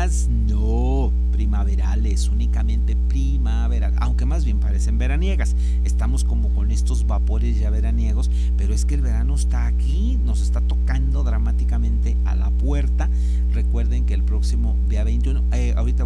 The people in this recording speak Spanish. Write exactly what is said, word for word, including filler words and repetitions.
frías, no, primaverales, únicamente primavera, aunque más bien parecen veraniegas. Estamos como con estos vapores ya veraniegos, pero es que el verano está aquí, nos está tocando dramáticamente